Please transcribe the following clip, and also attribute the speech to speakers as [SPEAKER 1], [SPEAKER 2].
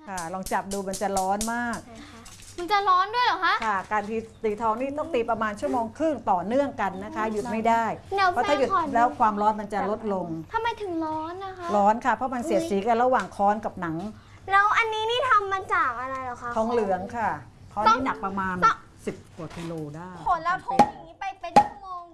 [SPEAKER 1] ค่ะลองจับดูมันจะร้อนมาก
[SPEAKER 2] มันจะร้อนด้วยเหรอคะ
[SPEAKER 1] ค่ะการตีทองนี่ต้องตีประมาณ1.5 ชั่วโมงต่อเนื่องกันนะคะหยุดไม่ได้เพราะถ้าหยุดแล้วความร้อนมันจะลดลง
[SPEAKER 2] ทำไมถึงร้อนนะคะ
[SPEAKER 1] ร้อนค่ะเพราะมันเสียดสีกันระหว่างค้อนกับหนัง
[SPEAKER 3] แล้วอันนี้นี่ทำมาจากอะไรเหรอคะ
[SPEAKER 1] ทองเหลืองค่ะค้อนนี่หนักประมาณ10 กว่ากิโลได้
[SPEAKER 3] ผลแล้วทุก